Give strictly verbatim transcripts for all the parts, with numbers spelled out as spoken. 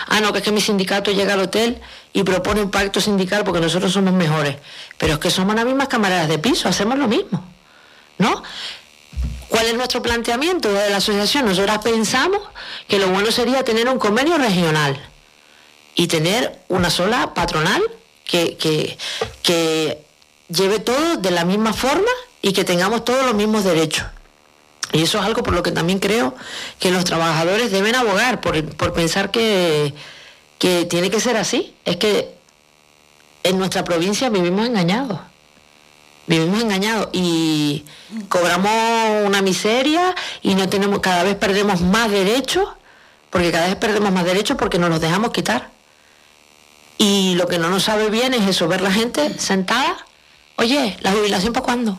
Ah, no, que es que mi sindicato llega al hotel y propone un pacto sindical porque nosotros somos mejores. Pero es que somos las mismas camaradas de piso, hacemos lo mismo, ¿no? ¿Cuál es nuestro planteamiento de la asociación? Nosotras pensamos que lo bueno sería tener un convenio regional y tener una sola patronal que, que, que lleve todo de la misma forma y que tengamos todos los mismos derechos. Y eso es algo por lo que también creo que los trabajadores deben abogar, por, por pensar que, que tiene que ser así. Es que en nuestra provincia vivimos engañados. Vivimos engañados y cobramos una miseria y no tenemos, cada vez perdemos más derechos, porque cada vez perdemos más derechos porque nos los dejamos quitar. Y lo que no nos sabe bien es eso, ver la gente sentada. Oye, ¿la jubilación para cuándo?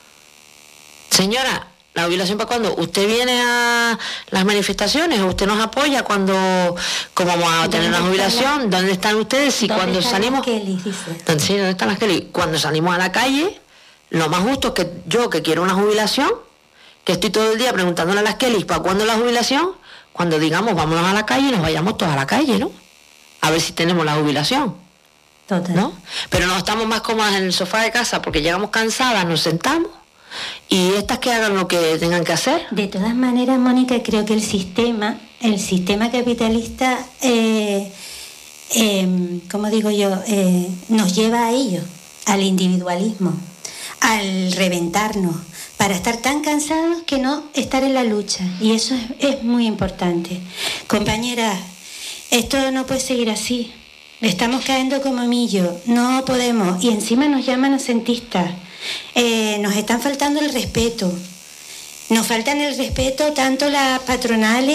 Señora, ¿la jubilación para cuándo? ¿Usted viene a las manifestaciones? ¿Usted nos apoya cuando cómo vamos a tener la jubilación? La... ¿Dónde están ustedes? Y cuando salimos... Kelly, dice. ¿Dónde, sí, ¿dónde están las Kelly? Cuando salimos a la calle, lo más justo es que yo, que quiero una jubilación, que estoy todo el día preguntándole a las Kelly, ¿para cuándo la jubilación? Cuando digamos, vámonos a la calle y nos vayamos todos a la calle, ¿no? A ver si tenemos la jubilación. Total. ¿No? Pero no estamos más cómodas en el sofá de casa porque llegamos cansadas, nos sentamos y estas que hagan lo que tengan que hacer. De todas maneras, Mónica, creo que el sistema, el sistema capitalista, eh, eh, como digo yo, eh, nos lleva a ello, al individualismo, al reventarnos, para estar tan cansados que no estar en la lucha. Y eso es, es muy importante. Compañeras, esto no puede seguir así. Estamos cayendo como millo, no podemos. Y encima nos llaman asentistas. Eh, nos están faltando el respeto. Nos faltan el respeto tanto las patronales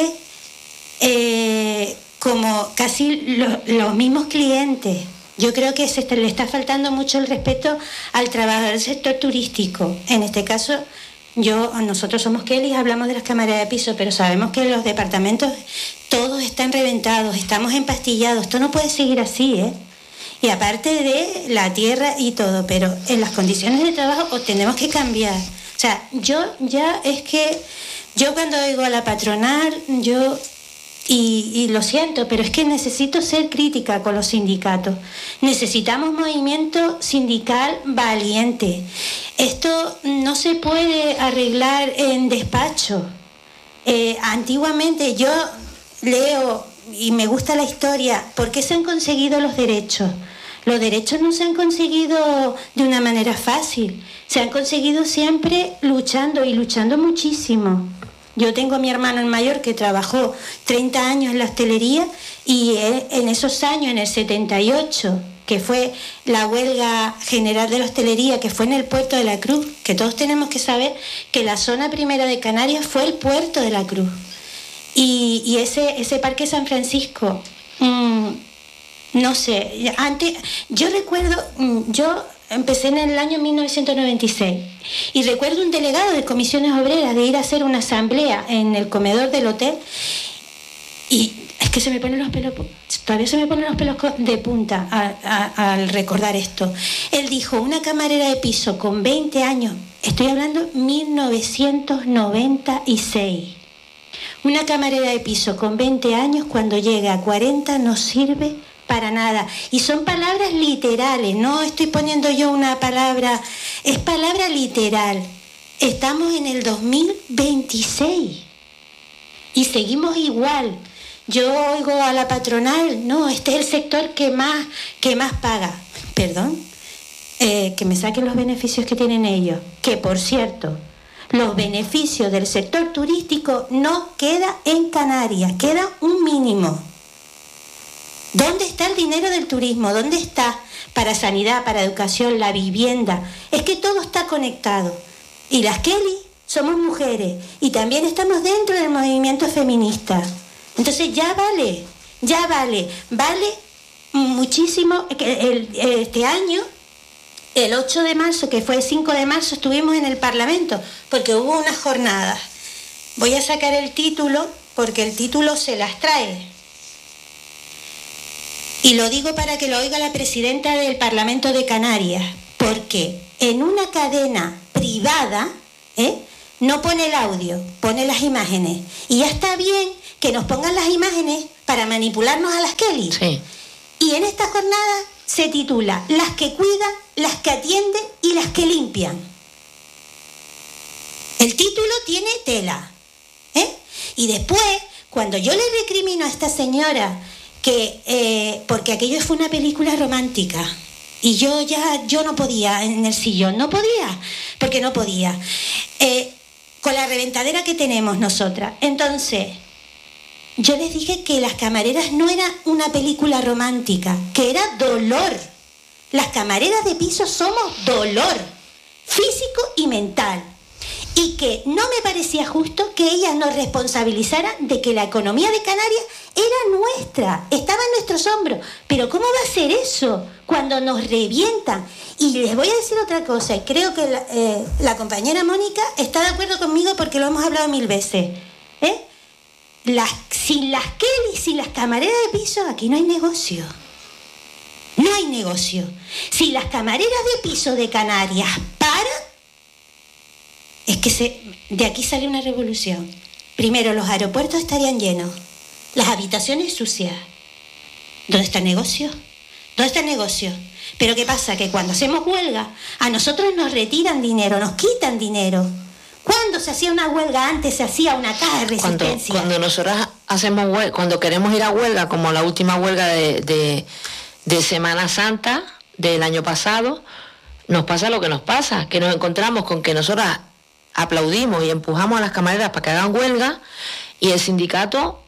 eh, como casi lo, los mismos clientes. Yo creo que se está, le está faltando mucho el respeto al trabajador del sector turístico. En este caso, yo, nosotros somos Kelly, hablamos de las cámaras de piso, pero sabemos que los departamentos todos están reventados, estamos empastillados. Esto no puede seguir así, ¿eh? Y aparte de la tierra y todo, pero en las condiciones de trabajo os tenemos que cambiar. O sea, yo ya es que, yo cuando oigo a la patronal, yo, y, y lo siento, pero es que necesito ser crítica con los sindicatos. Necesitamos movimiento sindical valiente. Esto no se puede arreglar en despacho. Eh, antiguamente yo leo y me gusta la historia. ¿Por qué se han conseguido los derechos? Los derechos no se han conseguido de una manera fácil. Se han conseguido siempre luchando y luchando muchísimo. Yo tengo a mi hermano el mayor que trabajó treinta años en la hostelería y en esos años, en el setenta y ocho, que fue la huelga general de la hostelería, que fue en el puerto de la Cruz, que todos tenemos que saber que la zona primera de Canarias fue el puerto de la Cruz. Y, y ese, ese Parque San Francisco, mmm, no sé, antes, yo recuerdo, mmm, yo empecé en el año mil novecientos noventa y seis y recuerdo un delegado de comisiones obreras de ir a hacer una asamblea en el comedor del hotel y es que se me ponen los pelos, todavía se me ponen los pelos de punta a, a, al recordar esto. Él dijo, una camarera de piso con veinte años, estoy hablando mil novecientos noventa y seis, una camarera de piso con veinte años cuando llega a cuarenta no sirve para nada. Y son palabras literales, no estoy poniendo yo una palabra, es palabra literal. Estamos en el dos mil veintiséis y seguimos igual. Yo oigo a la patronal, no, este es el sector que más, que más paga. Perdón, eh, que me saquen los beneficios que tienen ellos. Que por cierto, los beneficios del sector turístico no queda en Canarias, queda un mínimo. ¿Dónde está el dinero del turismo? ¿Dónde está para sanidad, para educación, la vivienda? Es que todo está conectado. Y las Kelly somos mujeres y también estamos dentro del movimiento feminista. Entonces ya vale, ya vale, vale muchísimo. El, el, este año, el ocho de marzo, que fue el cinco de marzo, estuvimos en el Parlamento porque hubo unas jornadas. Voy a sacar el título porque el título se las trae. Y lo digo para que lo oiga la presidenta del Parlamento de Canarias, porque en una cadena privada, ¿eh?, no pone el audio, pone las imágenes. Y ya está bien que nos pongan las imágenes para manipularnos a las Kelly. Sí. Y en esta jornada se titula Las que cuidan, las que atienden y las que limpian. El título tiene tela, ¿eh? Y después, cuando yo le recrimino a esta señora que, eh, porque aquello fue una película romántica, y yo ya, yo no podía en el sillón, no podía, porque no podía, eh, con la reventadera que tenemos nosotras. Entonces, yo les dije que Las camareras no era una película romántica, que era dolor. Las camareras de piso somos dolor, físico y mental. Y que no me parecía justo que ellas nos responsabilizaran de que la economía de Canarias era nuestra, estaba en nuestros hombros. Pero ¿cómo va a ser eso cuando nos revientan? Y les voy a decir otra cosa, y creo que la, eh, la compañera Mónica está de acuerdo conmigo porque lo hemos hablado mil veces. ¿eh? Las, sin las Kelly, sin las camareras de piso, aquí no hay negocio. No hay negocio. Si las camareras de piso de Canarias paran, es que se, de aquí sale una revolución. Primero, los aeropuertos estarían llenos, las habitaciones sucias. ¿Dónde está el negocio? ¿Dónde está el negocio? Pero ¿qué pasa? Que cuando hacemos huelga, a nosotros nos retiran dinero, nos quitan dinero. ¿Cuándo se hacía una huelga? Antes se hacía una caja de resistencia. Cuando, cuando nosotros hacemos huelga, cuando queremos ir a huelga, como la última huelga de, de, de Semana Santa del año pasado, nos pasa lo que nos pasa, que nos encontramos con que nosotras aplaudimos y empujamos a las camareras para que hagan huelga y el sindicato,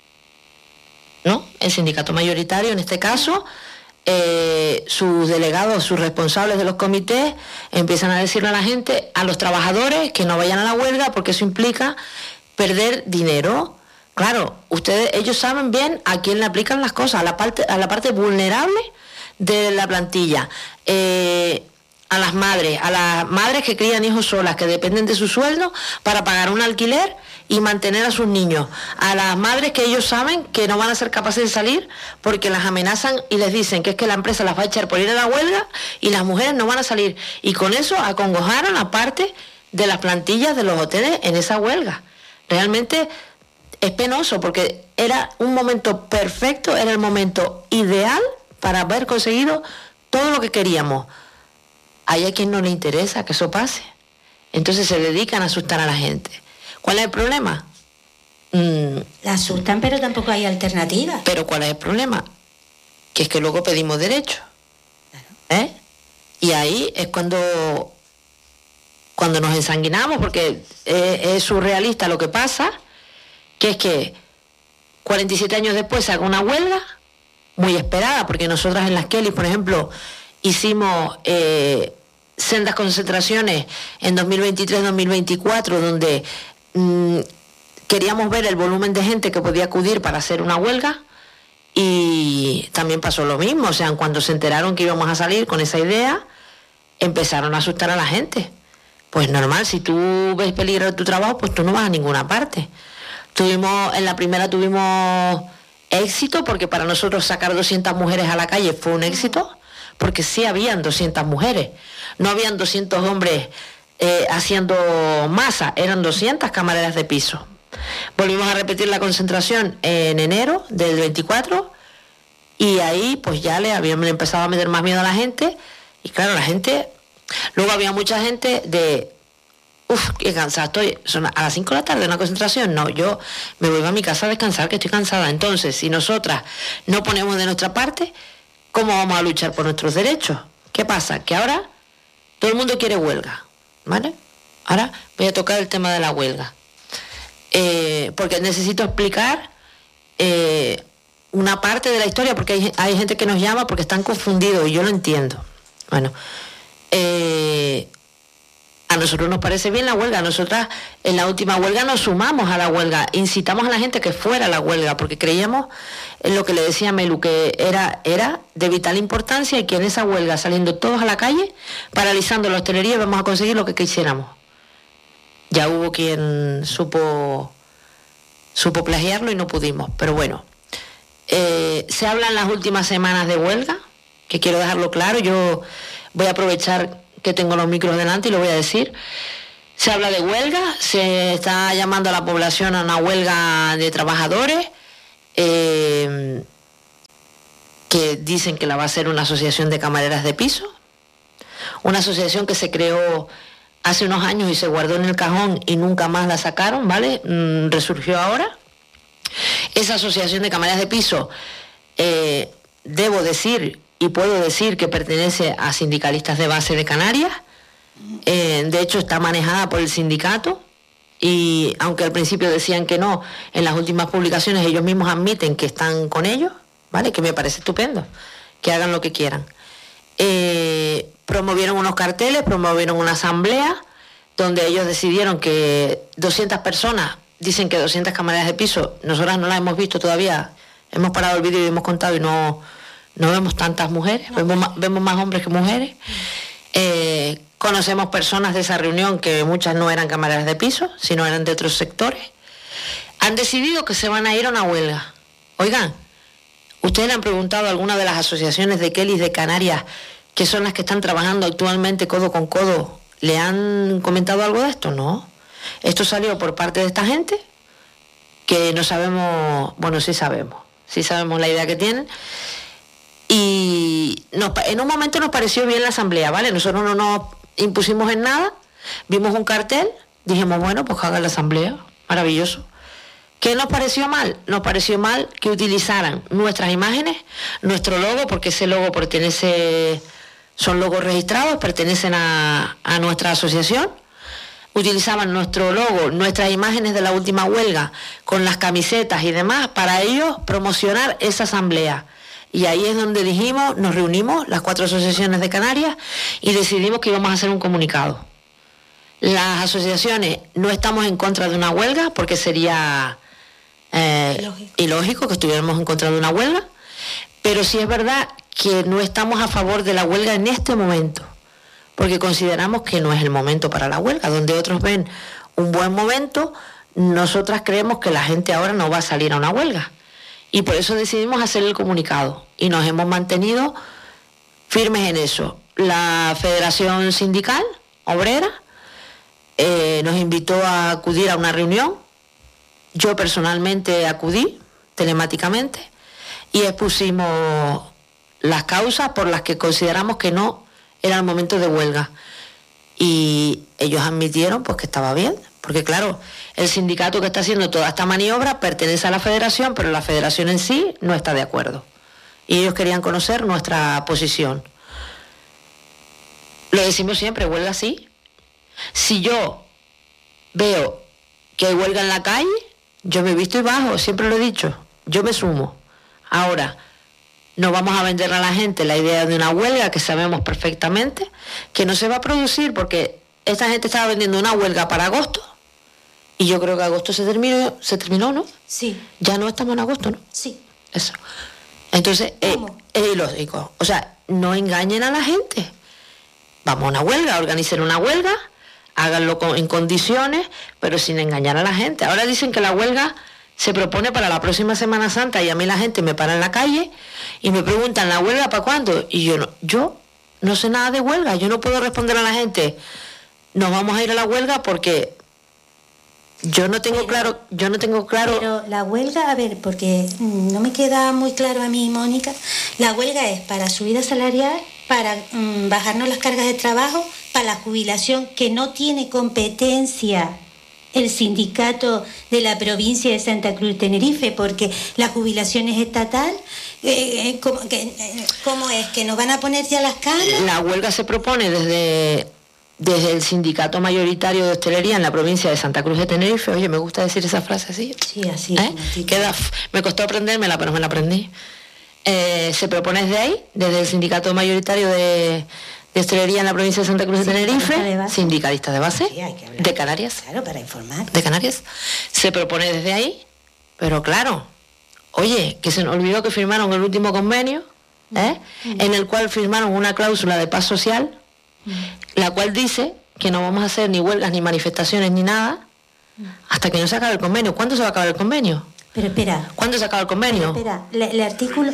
¿no? El sindicato mayoritario en este caso, eh, sus delegados, sus responsables de los comités empiezan a decirle a la gente, a los trabajadores, que no vayan a la huelga porque eso implica perder dinero. Claro, ustedes, ellos saben bien a quién le aplican las cosas, a la parte, a la parte vulnerable de la plantilla. Eh, a las madres, a las madres que crían hijos solas, que dependen de su sueldo para pagar un alquiler y mantener a sus niños, a las madres que ellos saben que no van a ser capaces de salir porque las amenazan y les dicen que es que la empresa las va a echar por ir a la huelga y las mujeres no van a salir, y con eso acongojaron a parte de las plantillas de los hoteles en esa huelga. Realmente es penoso porque era un momento perfecto, era el momento ideal para haber conseguido todo lo que queríamos. Hay a quien no le interesa que eso pase. Entonces se dedican a asustar a la gente. ¿Cuál es el problema? Mm, la asustan, pero tampoco hay alternativa. Pero ¿cuál es el problema? Que es que luego pedimos derechos. Claro. ¿Eh? Y ahí es cuando, cuando nos ensanguinamos, porque es, es surrealista lo que pasa, que es que cuarenta y siete años después se haga una huelga, muy esperada, porque nosotras en las Kelly, por ejemplo, hicimos... Eh, sendas concentraciones en dos mil veintitrés dos mil veinticuatro donde mmm, queríamos ver el volumen de gente que podía acudir para hacer una huelga, y también pasó lo mismo. O sea, cuando se enteraron que íbamos a salir con esa idea, empezaron a asustar a la gente. Pues normal, si tú ves peligro tu trabajo, pues tú no vas a ninguna parte. Tuvimos, en la primera tuvimos éxito, porque para nosotros sacar doscientas mujeres a la calle fue un éxito, porque sí habían doscientas mujeres. No habían doscientos hombres eh, haciendo masa, eran doscientas camareras de piso. Volvimos a repetir la concentración en enero del veinticuatro y ahí pues ya le habían empezado a meter más miedo a la gente, y claro, la gente, luego había mucha gente de, uff, qué cansada estoy, son a las cinco de la tarde una concentración, no, yo me voy a mi casa a descansar, que estoy cansada. Entonces, si nosotras no ponemos de nuestra parte, ¿cómo vamos a luchar por nuestros derechos? ¿Qué pasa? Que ahora todo el mundo quiere huelga, ¿vale? Ahora voy a tocar el tema de la huelga. Eh, porque necesito explicar eh, una parte de la historia, porque hay, hay gente que nos llama porque están confundidos y yo lo entiendo. Bueno, eh, a nosotros nos parece bien la huelga. Nosotras en la última huelga nos sumamos a la huelga, incitamos a la gente que fuera a la huelga, porque creíamos en lo que le decía Melu, que era, era de vital importancia, y que en esa huelga, saliendo todos a la calle, paralizando la hostelería, vamos a conseguir lo que quisiéramos. Ya hubo quien supo, supo plagiarlo y no pudimos, pero bueno. Eh, se habla en las últimas semanas de huelga, que quiero dejarlo claro. Yo voy a aprovechar que tengo los micros delante y lo voy a decir. Se habla de huelga, se está llamando a la población a una huelga de trabajadores, eh, que dicen que la va a hacer una asociación de camareras de piso, una asociación que se creó hace unos años y se guardó en el cajón y nunca más la sacaron, ¿vale? Mm, resurgió ahora. Esa asociación de camareras de piso, eh, debo decir y puedo decir que pertenece a sindicalistas de base de Canarias. Eh, de hecho está manejada por el sindicato y aunque al principio decían que no, en las últimas publicaciones ellos mismos admiten que están con ellos, ¿vale? Que me parece estupendo, que hagan lo que quieran. Eh, promovieron unos carteles, promovieron una asamblea donde ellos decidieron que doscientas personas, dicen que doscientas camareras de piso, nosotras no las hemos visto todavía, hemos parado el vídeo y hemos contado y no, no vemos tantas mujeres, no, vemos, más, vemos más hombres que mujeres. Eh, conocemos personas de esa reunión que muchas no eran camareras de piso, sino eran de otros sectores. Han decidido que se van a ir a una huelga. Oigan, ¿ustedes le han preguntado a alguna de las asociaciones de Kellys de Canarias, que son las que están trabajando actualmente codo con codo, le han comentado algo de esto? No. Esto salió por parte de esta gente, que no sabemos, bueno, sí sabemos, sí sabemos la idea que tienen. Y nos, en un momento nos pareció bien la asamblea, ¿vale? Nosotros no nos impusimos en nada, vimos un cartel, dijimos, bueno, pues hagan la asamblea, maravilloso. ¿Qué nos pareció mal? Nos pareció mal que utilizaran nuestras imágenes, nuestro logo, porque ese logo pertenece, son logos registrados, pertenecen a, a nuestra asociación. Utilizaban nuestro logo, nuestras imágenes de la última huelga, con las camisetas y demás, para ellos promocionar esa asamblea. Y ahí es donde dijimos, nos reunimos, las cuatro asociaciones de Canarias, y decidimos que íbamos a hacer un comunicado. Las asociaciones no estamos en contra de una huelga, porque sería eh, ilógico. ilógico que estuviéramos en contra de una huelga, pero sí es verdad que no estamos a favor de la huelga en este momento, porque consideramos que no es el momento para la huelga. Donde otros ven un buen momento, nosotras creemos que la gente ahora no va a salir a una huelga. Y por eso decidimos hacer el comunicado y nos hemos mantenido firmes en eso. La Federación Sindical Obrera eh, nos invitó a acudir a una reunión. Yo personalmente acudí telemáticamente y expusimos las causas por las que consideramos que no era el momento de huelga. Y ellos admitieron pues que estaba bien, porque claro, el sindicato que está haciendo toda esta maniobra pertenece a la federación, pero la federación en sí no está de acuerdo. Y ellos querían conocer nuestra posición. Lo decimos siempre, huelga sí. Si yo veo que hay huelga en la calle, yo me visto y bajo, siempre lo he dicho, yo me sumo. Ahora, no vamos a vender a la gente la idea de una huelga que sabemos perfectamente que no se va a producir, porque esta gente estaba vendiendo una huelga para agosto y yo creo que agosto se terminó, se terminó, ¿no? Sí. Ya no estamos en agosto, ¿no? Sí. Eso. Entonces, eh, es ilógico. O sea, no engañen a la gente. Vamos a una huelga, organicen una huelga, háganlo con, en condiciones, pero sin engañar a la gente. Ahora dicen que la huelga se propone para la próxima Semana Santa y a mí la gente me para en la calle y me preguntan, ¿la huelga para cuándo? Y yo no, yo no sé nada de huelga, yo no puedo responder a la gente, nos vamos a ir a la huelga porque yo no tengo pero, claro, yo no tengo claro... Pero la huelga, a ver, porque no me queda muy claro a mí, Mónica, la huelga es para subida salarial, para mmm, bajarnos las cargas de trabajo, para la jubilación, que no tiene competencia el sindicato de la provincia de Santa Cruz Tenerife, porque la jubilación es estatal. eh, ¿cómo, que, eh, ¿Cómo es? ¿Que nos van a poner ya las caras? La huelga se propone desde, desde el sindicato mayoritario de hostelería en la provincia de Santa Cruz de Tenerife. Oye, me gusta decir esa frase así. Sí, así. ¿Eh? Queda, me costó aprendérmela, pero me la aprendí. Eh, se propone desde ahí, desde el sindicato mayoritario de... de hostelería en la provincia de Santa Cruz de Tenerife, de sindicalistas de base, sí, de Canarias, claro, para informar. De Canarias, se propone desde ahí, pero claro, oye, que se nos olvidó que firmaron el último convenio, ¿eh? Mm. en el cual firmaron una cláusula de paz social, mm. la cual dice que no vamos a hacer ni huelgas, ni manifestaciones, ni nada, mm. hasta que no se acabe el convenio. ¿Cuándo se va a acabar el convenio? Pero espera. ¿Cuándo se acaba el convenio? Pero espera, el, el artículo...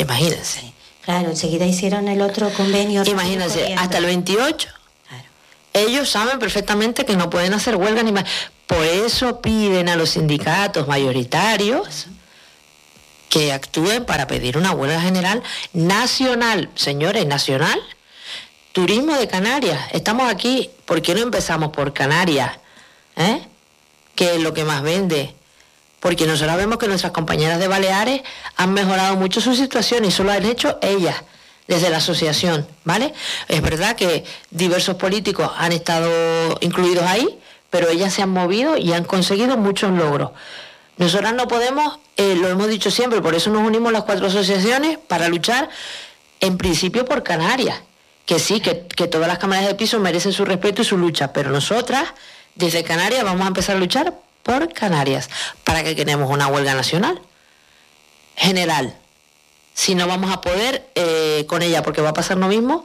Imagínense. Claro, enseguida hicieron el otro convenio. Imagínense, hasta el veintiocho. Claro. ellos saben perfectamente que no pueden hacer huelga ni más. Por eso piden a los sindicatos mayoritarios que actúen para pedir una huelga general nacional. Señores, nacional. Turismo de Canarias. Estamos aquí, ¿por qué no empezamos por Canarias? ¿Eh? Que es lo que más vende. Porque nosotros vemos que nuestras compañeras de Baleares han mejorado mucho su situación y eso lo han hecho ellas, desde la asociación, ¿vale? Es verdad que diversos políticos han estado incluidos ahí, pero ellas se han movido y han conseguido muchos logros. Nosotras no podemos, eh, lo hemos dicho siempre, por eso nos unimos las cuatro asociaciones para luchar, en principio, por Canarias. Que sí, que, que todas las cámaras de piso merecen su respeto y su lucha, pero nosotras, desde Canarias, vamos a empezar a luchar por Canarias, para que queremos una huelga nacional, general. Si no vamos a poder eh, con ella, porque va a pasar lo mismo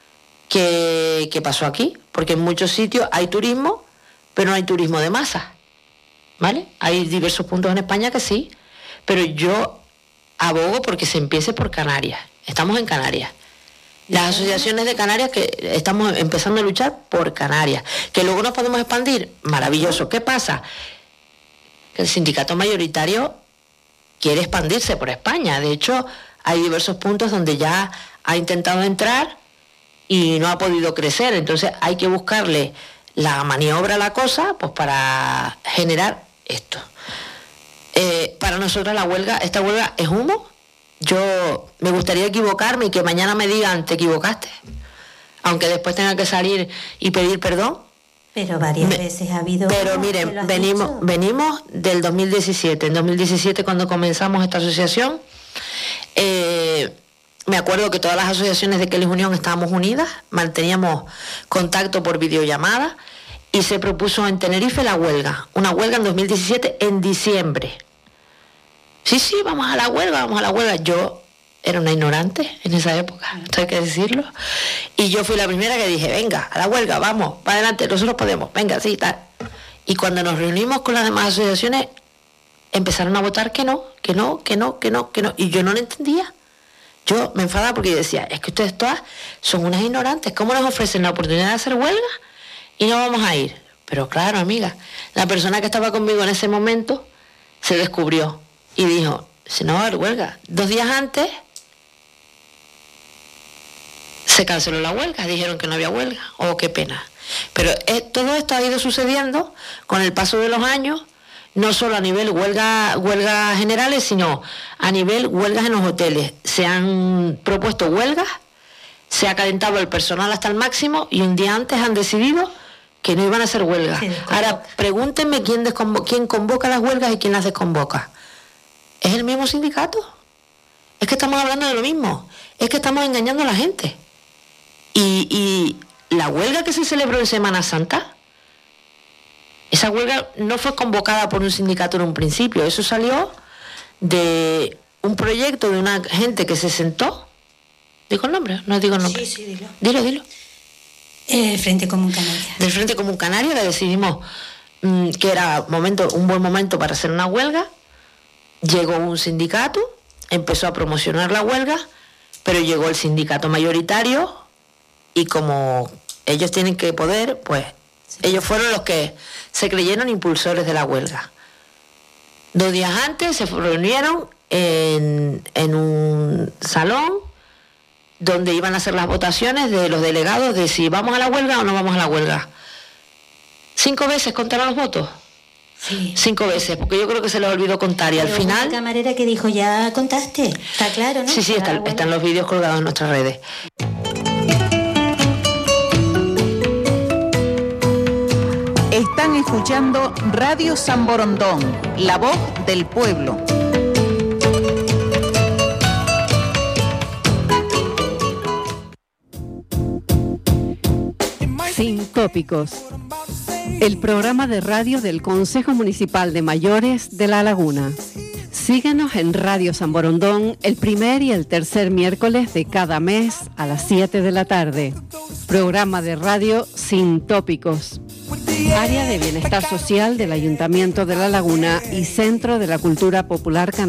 que, que pasó aquí, porque en muchos sitios hay turismo, pero no hay turismo de masa, ¿vale? Hay diversos puntos en España que sí, pero yo abogo porque se empiece por Canarias. Estamos en Canarias. Las asociaciones de Canarias que estamos empezando a luchar por Canarias, que luego nos podemos expandir, maravilloso. ¿Qué pasa? Que el sindicato mayoritario quiere expandirse por España. De hecho, hay diversos puntos donde ya ha intentado entrar y no ha podido crecer. Entonces hay que buscarle la maniobra a la cosa, pues para generar esto. Eh, para nosotros la huelga, esta huelga es humo. Yo me gustaría equivocarme y que mañana me digan, te equivocaste, aunque después tenga que salir y pedir perdón. Pero varias me, veces ha habido... Pero miren, venimos, venimos del dos mil diecisiete. En dos mil diecisiete, cuando comenzamos esta asociación, eh, me acuerdo que todas las asociaciones de Kelis Unión estábamos unidas, manteníamos contacto por videollamada y se propuso en Tenerife la huelga. Una huelga en dos mil diecisiete, en diciembre. Sí, sí, vamos a la huelga, vamos a la huelga. Yo era una ignorante en esa época, esto hay que decirlo. Y yo fui la primera que dije, venga, a la huelga, vamos, para adelante, nosotros podemos, venga, sí, tal. Y cuando nos reunimos con las demás asociaciones, empezaron a votar que no, que no, que no, que no, que no. Y yo no lo entendía. Yo me enfadaba porque yo decía, es que ustedes todas son unas ignorantes. ¿Cómo nos ofrecen la oportunidad de hacer huelga y no vamos a ir? Pero claro, amiga, la persona que estaba conmigo en ese momento se descubrió y dijo, si no va a haber huelga. Dos días antes se canceló la huelga, dijeron que no había huelga. Oh, qué pena. Pero eh, todo esto ha ido sucediendo con el paso de los años, no solo a nivel huelga, huelgas generales, sino a nivel huelgas en los hoteles. Se han propuesto huelgas, se ha calentado el personal hasta el máximo y un día antes han decidido que no iban a hacer huelgas. Sí, ahora, pregúntenme quién, desconvo- quién convoca las huelgas y quién las desconvoca. ¿Es el mismo sindicato? Es que estamos hablando de lo mismo. Es que estamos engañando a la gente. Y, y la huelga que se celebró en Semana Santa, esa huelga no fue convocada por un sindicato en un principio. Eso salió de un proyecto de una gente que se sentó. ¿Digo el nombre? No digo el nombre. Sí, sí, dilo. Dilo, dilo. El Frente Común Canaria. Del Frente Común Canaria, que decidimos mmm, que era momento, un buen momento para hacer una huelga. Llegó un sindicato, empezó a promocionar la huelga, pero llegó el sindicato mayoritario y como ellos tienen que poder, pues sí. Ellos fueron los que se creyeron impulsores de la huelga. Dos días antes se reunieron en, en un salón donde iban a hacer las votaciones de los delegados de si vamos a la huelga o no vamos a la huelga. Cinco veces contaron los votos. Sí. Cinco veces, porque yo creo que se les olvidó contar y pero al final... la camarera que dijo, ya contaste, está claro, ¿no? Sí, sí, está, están los vídeos colgados en nuestras redes. Están escuchando Radio San Borondón, la voz del pueblo. Sin tópicos. El programa de radio del Consejo Municipal de Mayores de La Laguna. Síguenos en Radio San Borondón el primer y el tercer miércoles de cada mes a las siete de la tarde. Programa de radio sin tópicos. Área de Bienestar Social del Ayuntamiento de La Laguna y Centro de la Cultura Popular Canaria.